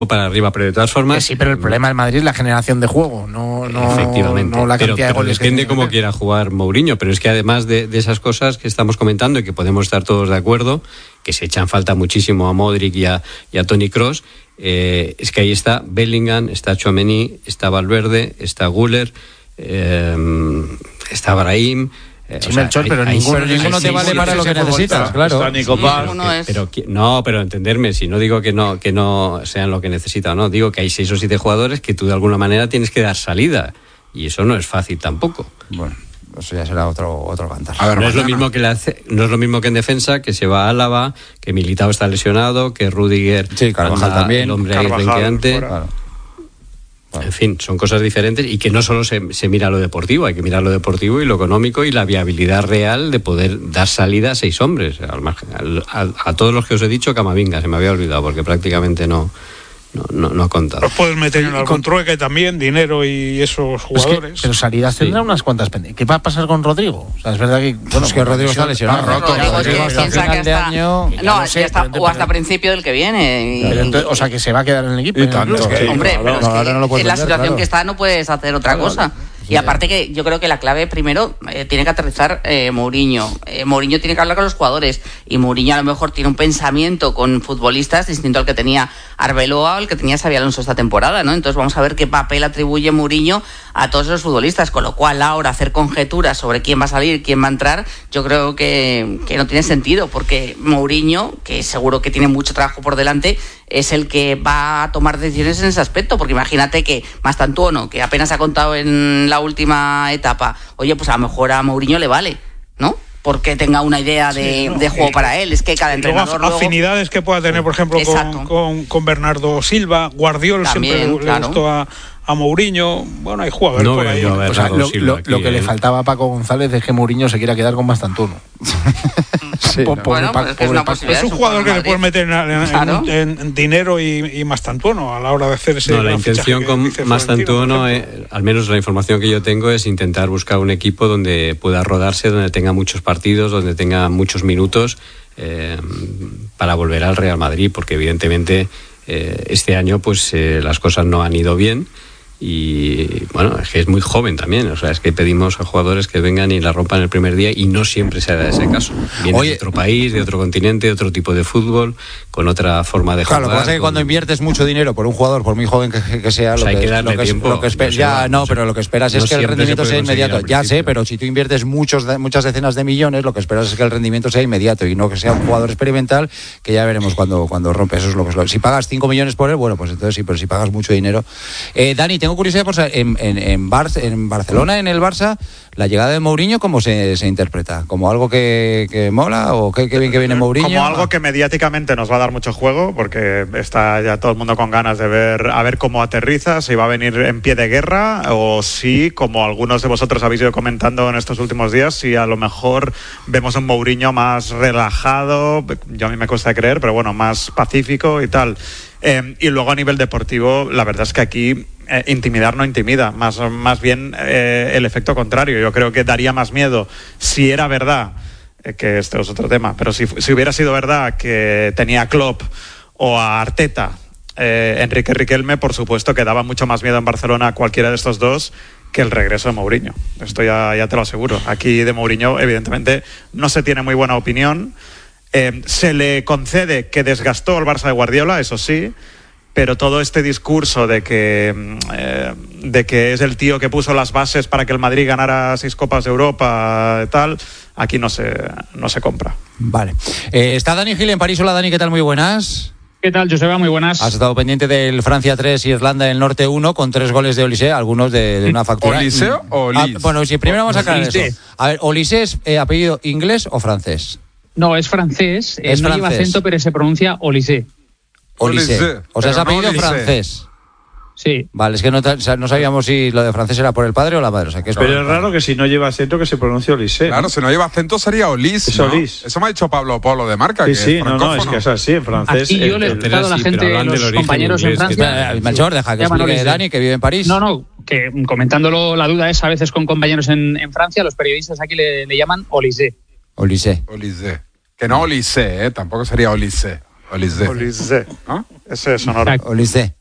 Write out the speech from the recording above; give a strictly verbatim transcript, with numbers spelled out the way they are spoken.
para arriba, pero de todas formas... Que sí, pero el problema del Madrid es la generación de juego, no, no, efectivamente, no la pero, cantidad pero de goles. depende que cómo que quiera jugar Mourinho, pero es que además de, de esas cosas que estamos comentando y que podemos estar todos de acuerdo, que se echan falta muchísimo a Modric y a, y a Toni Kroos, eh, es que ahí está Bellingham, está Tchouaméni, está Valverde, está Güler, eh, está Brahim... Sí, o sea, Melchor, pero hay, ninguno, pero ninguno te vale para lo que necesitas, claro. Está Nico sí, Paz. Pero, pero, no, pero entenderme, si no digo que no que no sean lo que necesita o no, digo que hay seis o siete jugadores que tú de alguna manera tienes que dar salida y eso no es fácil tampoco. Bueno, eso ya será otro otro cantar. A ver, no es lo mismo que le hace, no es lo mismo que en defensa, que se va a Álava, que Militao está lesionado, que Rudiger, sí, Carvajal también, el hombre Carvajal, renqueante. Claro. Bueno. En fin, son cosas diferentes y que no solo se, se mira lo deportivo, hay que mirar lo deportivo y lo económico y la viabilidad real de poder dar salida a seis hombres. Al margen, al, a, a todos los que os he dicho, Camavinga, se me había olvidado porque prácticamente no, no, no, no ha contado. Los puedes meter en algún trueque también, dinero y esos jugadores. Es que, pero salidas tendrá sí. unas cuantas pendientes. ¿Qué va a pasar con Rodrigo? O sea, es verdad que... Bueno, es que Rodrigo está lesionado. Rodrigo, Rodrigo, Rodrigo hasta piensa final que de hasta, año... No, sé, hasta, pero, o hasta principio del que viene. Y, pero entonces, o sea, que se va a quedar en el equipo. Y tanto, es que, que, hombre, claro, pero es no, que ahora no lo puedes en la vender, situación claro. que está no puedes hacer otra Claro, cosa. vale. Y aparte que yo creo que la clave primero eh, tiene que aterrizar eh, Mourinho. Eh, Mourinho tiene que hablar con los jugadores y Mourinho a lo mejor tiene un pensamiento con futbolistas distinto al que tenía Arbeloa o el que tenía Xabi Alonso esta temporada, ¿no? Entonces vamos a ver qué papel atribuye Mourinho a todos los futbolistas, con lo cual ahora hacer conjeturas sobre quién va a salir, quién va a entrar, yo creo que, que no tiene sentido, porque Mourinho, que seguro que tiene mucho trabajo por delante, es el que va a tomar decisiones en ese aspecto, porque imagínate que Mastantuono, que apenas ha contado en la última etapa, oye, pues a lo mejor a Mourinho le vale, ¿no? Porque tenga una idea de, sí, no, de juego eh, para él. Es que cada entrenador luego, afinidades luego... que pueda tener, por ejemplo, con, con, con Bernardo Silva, Guardiola también, siempre le, claro. le gustó a, a Mourinho. Bueno, hay jugadores no por ahí. Yo, o sea, lo, lo, lo que le faltaba a Paco González es que Mourinho se quiera quedar con Mastantuono. Sí, no. Bueno, pues es, una es un jugador que le puedes meter en, en, claro. en, en dinero y, y Mastantuono a la hora de hacer ese. No, la intención con Mastantuono, eh, al menos la información que yo tengo, es intentar buscar un equipo donde pueda rodarse, donde tenga muchos partidos, donde tenga muchos minutos eh, para volver al Real Madrid, porque evidentemente eh, este año pues eh, las cosas no han ido bien. Y bueno, es que es muy joven también, o sea, es que pedimos a jugadores que vengan y la rompan el primer día y no siempre se da ese caso. Viene Oye, de otro país, de otro continente, de otro tipo de fútbol, con otra forma de claro, jugar. Claro, lo que pasa es que con... cuando inviertes mucho dinero por un jugador, por muy joven que, que sea, pues lo, hay que, que darle lo que, tiempo. Lo que esper- no ya, va, no, no pero lo que esperas no es que el rendimiento sea inmediato. Ya sé, pero si tú inviertes muchos, muchas decenas de millones, lo que esperas es que el rendimiento sea inmediato y no que sea un jugador experimental, que ya veremos cuando, cuando rompe. Eso es lo que es lo... Si pagas cinco millones por él, bueno, pues entonces sí, pero si pagas mucho dinero. Eh, Dani, tengo curiosidad por saber, en, en, en, Bar- en Barcelona, en el Barça, la llegada de Mourinho, ¿cómo se, se interpreta? ¿Como algo que, que mola o qué, qué bien que viene Mourinho? Como algo que mediáticamente nos va a dar mucho juego, porque está ya todo el mundo con ganas de ver a ver cómo aterriza, si va a venir en pie de guerra o si, como algunos de vosotros habéis ido comentando en estos últimos días, si a lo mejor vemos un Mourinho más relajado, yo a mí me cuesta creer, pero bueno, más pacífico y tal. Eh, y luego a nivel deportivo, la verdad es que aquí eh, intimidar no intimida, más, más bien eh, el efecto contrario. Yo creo que daría más miedo si era verdad, eh, que este es otro tema, pero si, si hubiera sido verdad que tenía a Klopp o a Arteta, eh, Enrique Riquelme, por supuesto que daba mucho más miedo en Barcelona a cualquiera de estos dos que el regreso de Mourinho. Esto ya, ya te lo aseguro. Aquí de Mourinho, evidentemente, no se tiene muy buena opinión. Eh, se le concede que desgastó al Barça de Guardiola, eso sí, pero todo este discurso de que, eh, de que es el tío que puso las bases para que el Madrid ganara seis Copas de Europa y tal, aquí no se, no se compra. Vale. Eh, está Dani Gil en París. Hola Dani, ¿qué tal? Muy buenas. ¿Qué tal, Joseba? Muy buenas. Has estado pendiente del Francia tres, Irlanda del Norte uno, con tres goles de Olise, algunos de, de una factura. ¿Olise o Olise? Ah, bueno, si primero vamos a aclarar eso. A ver, ¿Olise es eh, apellido inglés o francés? No, es francés, es no francés. lleva acento, pero se pronuncia Olise. Olise. O sea, es apellido no francés. Sí. Vale, es que no, no sabíamos si lo de francés era por el padre o la madre. O sea, que es pero por... es raro que si no lleva acento que se pronuncie Olise. Claro, ¿no? si no lleva acento sería Olis, es ¿no? Olis. Eso me ha dicho Pablo Polo de Marca. Sí, que sí, es no, no, es que es así, en francés. Aquí yo le he explicado a la gente, los compañeros en Francia. Melchor, deja que explique Dani, que vive en París. No, no, que comentándolo, la duda es a veces con compañeros en, en Francia, los periodistas aquí le, le llaman Olise. Olise. Olise. Que no Olise, ¿eh? Tampoco sería Olise. Olise. Olise. ¿No? Ese es sonoro. Olise.